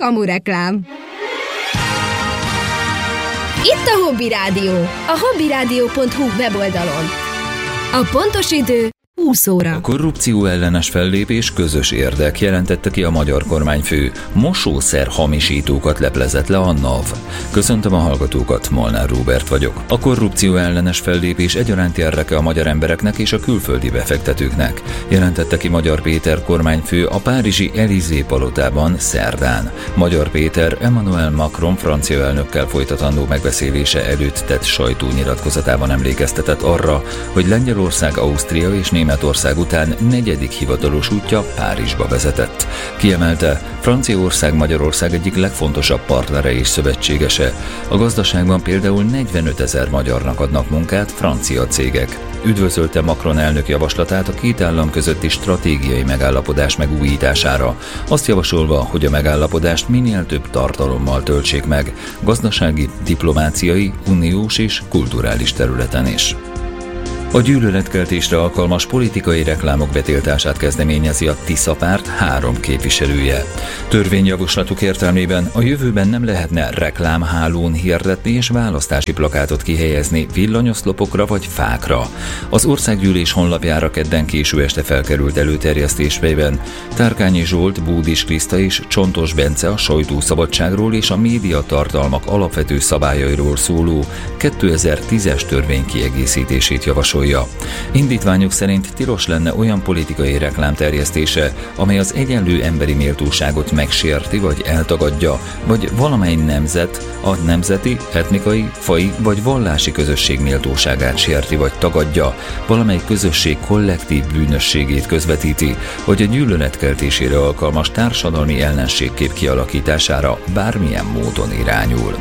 Kamureklám. Itt a Hobby Rádió, a hobbyradio.hu weboldalon. A pontos idő 20 óra. A korrupció ellenes fellépés közös érdek, jelentette ki a magyar kormányfő. Mosószer hamisítókat leplezett le a NAV. Köszöntöm a hallgatókat, Molnár Róbert vagyok. A korrupció ellenes fellépés egyaránt érdeke a magyar embereknek és a külföldi befektetőknek, jelentette ki Magyar Péter kormányfő a párizsi Élysée palotában szerdán. Magyar Péter Emmanuel Macron francia elnökkel folytatandó megbeszélése előtt tett sajtónyilatkozatában emlékeztetett arra, hogy Lengyelország, Ausztria és Németország után negyedik hivatalos útja Párizsba vezetett. Kiemelte, Franciaország Magyarország egyik legfontosabb partnere és szövetségese. A gazdaságban például 45 000 magyarnak adnak munkát francia cégek. Üdvözölte Macron elnök javaslatát a két állam közötti stratégiai megállapodás megújítására, azt javasolva, hogy a megállapodást minél több tartalommal töltsék meg, gazdasági, diplomáciai, uniós és kulturális területen is. A gyűlöletkeltésre alkalmas politikai reklámok betiltását kezdeményezi a Tisza párt 3 képviselője. Törvényjavaslatuk értelmében a jövőben nem lehetne reklámhálón hirdetni és választási plakátot kihelyezni villanyoszlopokra vagy fákra. Az országgyűlés honlapjára kedden késő este felkerült előterjesztésben Tárkányi Zsolt, Búdis Kriszta és Csontos Bence a sajtószabadságról és a médiatartalmak alapvető szabályairól szóló 2010-es törvény kiegészítését javasol. Indítványok szerint tilos lenne olyan politikai reklám terjesztése, amely az egyenlő emberi méltóságot megsérti vagy eltagadja, vagy valamely nemzet, a nemzeti, etnikai, faji vagy vallási közösség méltóságát sérti vagy tagadja, valamely közösség kollektív bűnösségét közvetíti, vagy a gyűlöletkeltésére alkalmas társadalmi ellenségkép kialakítására bármilyen módon irányul.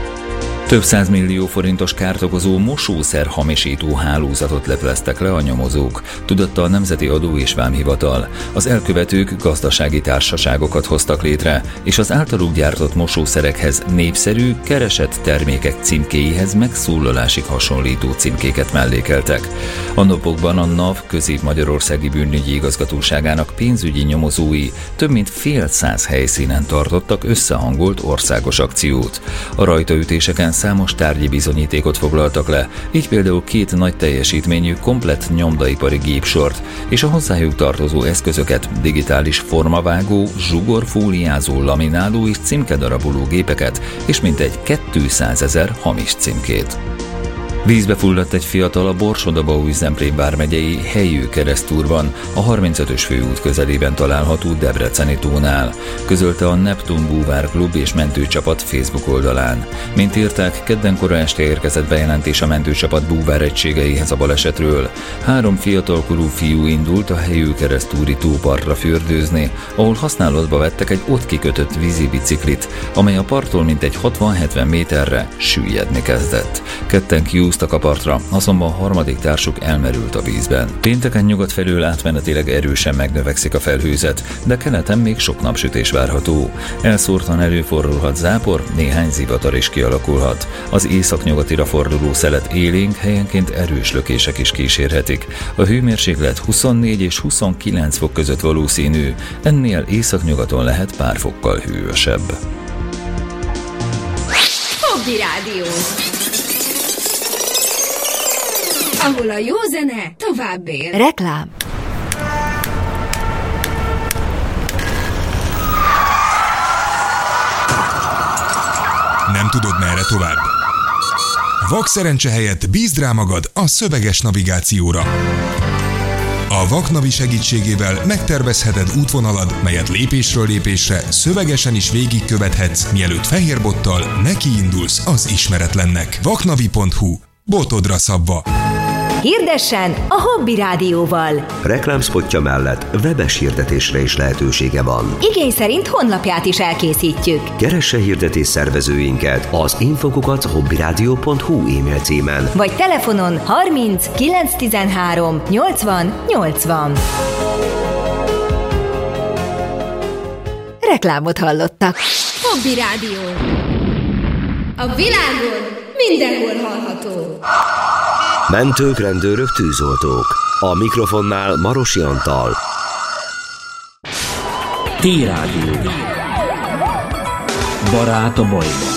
Több 100 millió forintos kárt okozó mosószer hamisító hálózatot lepleztek le a nyomozók, tudatta a Nemzeti Adó és Vámhivatal. Az elkövetők gazdasági társaságokat hoztak létre, és az általuk gyártott mosószerekhez népszerű, keresett termékek címkéihez megszólalásig hasonlító címkéket mellékeltek. A napokban a NAV Közép-Magyarországi Bűnügyi Igazgatóságának pénzügyi nyomozói több mint fél száz helyszínen tartottak összehangolt országos akciót. A rajtaütéseken számos tárgyi bizonyítékot foglaltak le, így például 2 nagy teljesítményű komplett nyomdaipari gépsort és a hozzájuk tartozó eszközöket, digitális formavágó, zsugorfóliázó, lamináló és címkedaraboló gépeket és mintegy 200 000 hamis címkét. Vízbe fulladt egy fiatal a Borsod-Abaúj-Zemplén vármegyei Helyő-Keresztúrban, a 35-ös főút közelében található Debreceni tónál, közölte a Neptun Búvár Klub és mentőcsapat Facebook oldalán. Mint írták, kedden kora este érkezett bejelentés a mentőcsapat búvár egységeihez a balesetről. 3 fiatalkorú fiú indult a Helyő-Keresztúri tópartra fürdőzni, ahol használatba vettek egy ott kikötött vízibiciklit, amely a parttól mintegy 60-70 méterre süllyedni kezdett. Ketten kiúztak a partra, azonban a harmadik társuk elmerült a vízben. Pénteken nyugat felől átmenetileg erősen megnövekszik a felhőzet, de keleten még sok napsütés várható. Elszórtan előfordulhat zápor, néhány zivatar is kialakulhat. Az északnyugatira forduló szelet élénk, helyenként erős lökések is kísérhetik. A hőmérséklet 24 és 29 fok között valószínű, ennél északnyugaton lehet pár fokkal hűvösebb. Hobby Rádió, ahol a jó zene tovább él. Reklám. Nem tudod, merre tovább? Vakszerencse helyett bízd rá magad a szöveges navigációra. A Vaknavi segítségével megtervezheted útvonalad, melyet lépésről lépésre szövegesen is végigkövethetsz, mielőtt fehérbottal nekiindulsz az ismeretlennek. Vaknavi.hu. Botodra szabva. Hirdessen a Hobby Rádióval. Reklámszpotja mellett webes hirdetésre is lehetősége van. Igény szerint honlapját is elkészítjük. Keresse hirdetés szervezőinket az info@hobbyradio.hu e-mail címen. Vagy telefonon 30 913 80 80. Reklámot hallottak. Hobby Rádió. A világon mindenhol hallható. Mentők, rendőrök, tűzoltók. A mikrofonnál Marosi Antal. T-Rádió. Barát a bajban.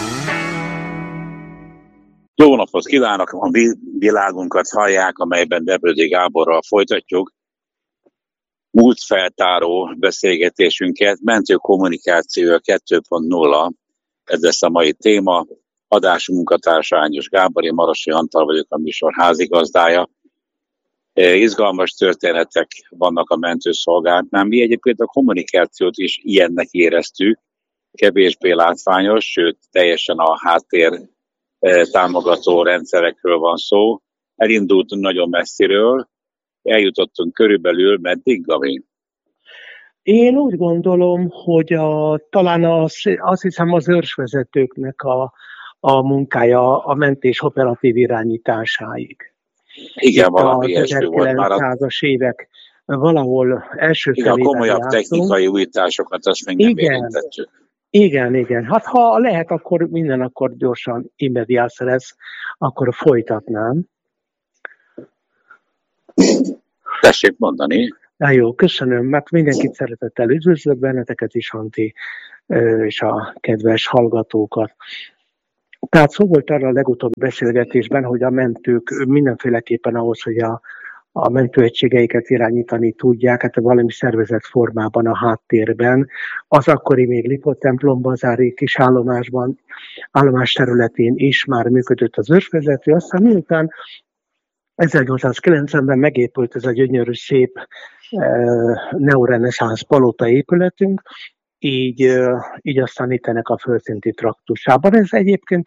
Jó napot kívánok! A világunkat hallják, amelyben Debrödi Gáborral folytatjuk múltfeltáró beszélgetésünket. Mentő kommunikáció 2.0, ez lesz a mai téma. Adásunk munkatársa Ányos Gábor, én Marosi Antal vagyok, a műsor házigazdája. Izgalmas történetek vannak a mentőszolgálatnál. Mi egyébként a kommunikációt is ilyennek éreztük, kevésbé látványos, sőt teljesen a háttér támogató rendszerekről van szó. Elindultunk nagyon messziről, eljutottunk körülbelül meddig, Gabi? Én úgy gondolom, hogy talán azt hiszem az őrsvezetőknek a munkája a mentés operatív irányításáig. Igen, itt valami ilyesmi volt már. 1900-as évek valahol első felében igen, a komolyabb technikai újításokat azt még nem érintettük. Igen. Hát ha lehet, akkor akkor gyorsan immediás lesz, akkor folytatnám. Tessék mondani. Na jó, köszönöm, mert mindenkit szeretettel üdvözlök, benneteket is, Antti, és a kedves hallgatókat. Tehát szó volt arra a legutóbbi beszélgetésben, hogy a mentők mindenféleképpen ahhoz, hogy a mentőegységeiket irányítani tudják, hát valami szervezett formában a háttérben. Az akkori még Lipót-templombazári kis állomás területén is már működött az őrsvezető, aztán miután 1890-ben megépült ez a gyönyörű, szép neoreneszánsz palota épületünk, így aztán itt ennek a földszinti traktusában. Ez egyébként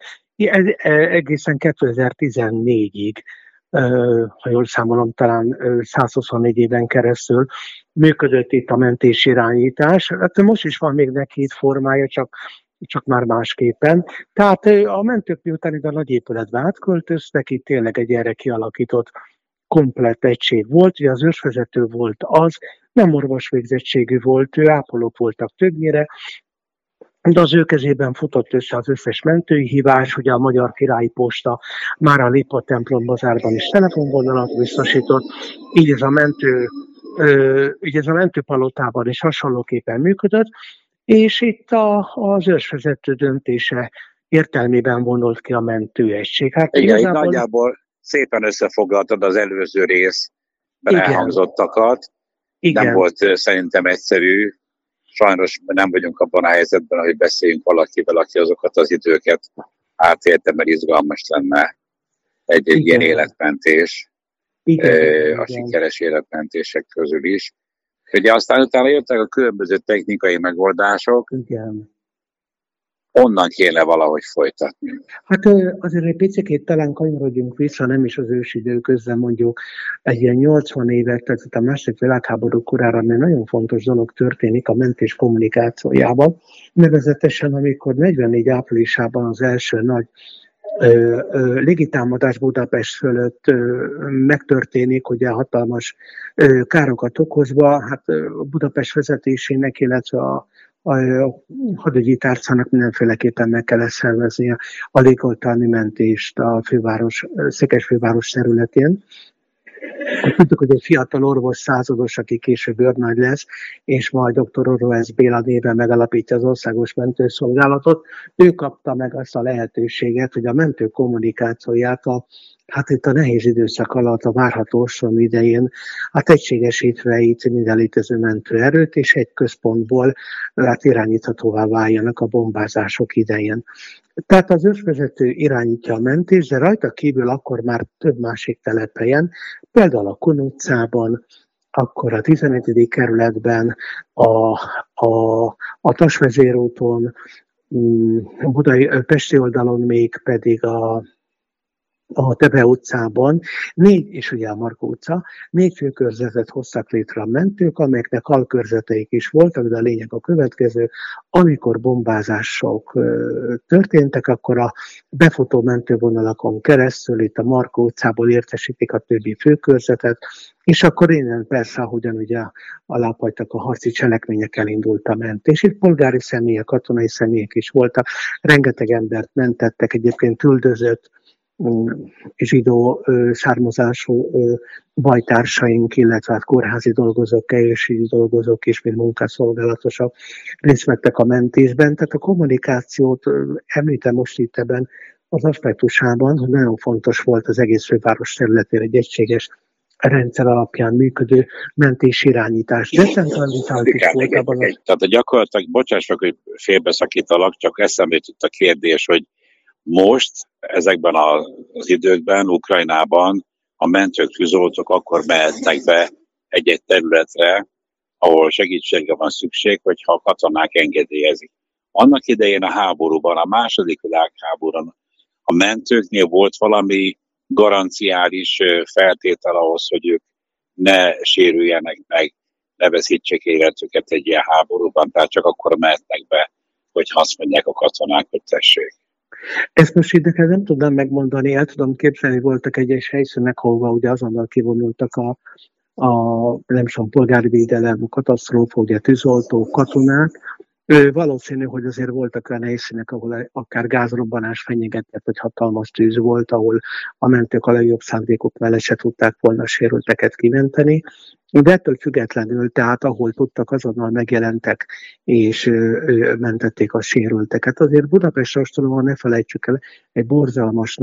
egészen 2014-ig, ha jól számolom, talán 124 éven keresztül működött itt a mentésirányítás. Hát most is van még neki itt formája, csak már másképpen. Tehát a mentők miután ide a nagy épületbe átköltöztek, itt tényleg egy erre kialakított komplett egység volt. Ugye az őrsvezető volt az, nem orvosvégzettségű volt, ő ápolók voltak többnyire, de az ő kezében futott össze az összes mentői hívás, ugye a Magyar Királyi Posta már a Lipót-templombazárban is telefonvonalat biztosított, így ez a mentőpalotában is hasonlóképpen működött, és itt az őrsvezető döntése értelmében vonult ki a mentőegység. Hát igen, igazából... nagyjából szépen összefoglaltad az előző részben elhangzottakat. Igen. Nem volt szerintem egyszerű. Sajnos nem vagyunk abban a helyzetben, hogy beszéljünk valakivel, aki azokat az időket átélte, mert izgalmas lenne egy ilyen életmentés, a sikeres életmentések közül is. Ugye aztán utána jöttek a különböző technikai megoldások. Igen. Onnan kéne valahogy folytatni. Hát azért egy picit talán kanyarodjunk vissza, nem is az ősidő közben, mondjuk egy ilyen 80 évet, tehát a második világháború korára, mert nagyon fontos dolog történik a mentés kommunikációjában. Nevezetesen, amikor 44 áprilisában az első nagy légitámadás Budapest fölött megtörténik, ugye hatalmas károkat okozva, hát Budapest vezetésének, illetve a hadügyi tárcának mindenféleképpen meg kellett szervezni a légoltalmi mentést a Székesfőváros területén. Tudtuk, hogy egy fiatal orvos százados, aki később őrnagy lesz, és majd dr. Oroesz Béla néven megalapítja az Országos Mentőszolgálatot. Ő kapta meg azt a lehetőséget, hogy a mentő kommunikációját hát itt a nehéz időszak alatt, a várható ostrom idején, hát egységesítve itt minden létező mentőerőt, és egy központból hát irányíthatóvá váljanak a bombázások idején. Tehát az őrsvezető irányítja a mentést, de rajta kívül akkor már több másik telephelyen, például a Kun utcában, akkor a 11. kerületben, a Tasvezérúton, Pesti oldalon még pedig a Tebe utcában, és ugye a Markó utca, 4 főkörzetet hoztak létre a mentők, amelyeknek alkörzeteik is voltak, de a lényeg a következő: amikor bombázások történtek, akkor a befutó mentővonalakon keresztül itt a Markó utcából értesítik a többi főkörzetet, és akkor innen persze, ahogyan ugye alábbhagytak a harci cselekmények, elindult a mentés. Itt polgári személyek, katonai személyek is voltak, rengeteg embert mentettek, egyébként üldözött zsidó származású bajtársaink, illetve hát kórházi dolgozók, egészségügyi dolgozók és mint munkásszolgálatosok részt vettek a mentésben. Tehát a kommunikációt említem most itt ebben az aspektusában, hogy nagyon fontos volt az egész főváros területén egy egységes rendszer alapján működő mentés irányítás. Decentralizált is volt abban. Tehát gyakorlatilag, bocsáss meg, hogy félbeszakítalak, csak eszembe jutott a kérdés, hogy most ezekben az időkben, Ukrajnában a mentők, tűzoltók akkor mehetnek be egy-egy területre, ahol segítségre van szükség, hogyha a katonák engedélyezik. Annak idején a háborúban, a második világháborúban a mentőknél volt valami garanciális feltétel ahhoz, hogy ők ne sérüljenek meg, ne veszítsék életüket egy ilyen háborúban, tehát csak akkor mehetnek be, hogy azt mondják a katonák, hogy tessék. Ezt most idegen nem tudnám megmondani, el tudom képzelni, voltak egyes helyszínek, ahol ugye azonnal kivonultak a nem tudom, polgári védelem, katasztrófa, ugye tűzoltók, katonák. Valószínű, hogy azért voltak olyan helyszínek, ahol akár gázrobbanás fenyegetett, vagy hatalmas tűz volt, ahol a mentők a legjobb szándékok mellett se tudták volna sérülteket kimenteni. De ettől függetlenül, tehát ahol tudtak, azonnal megjelentek, és mentették a sérülteket. Azért Budapest ostoroban ne felejtsük el, egy borzalmas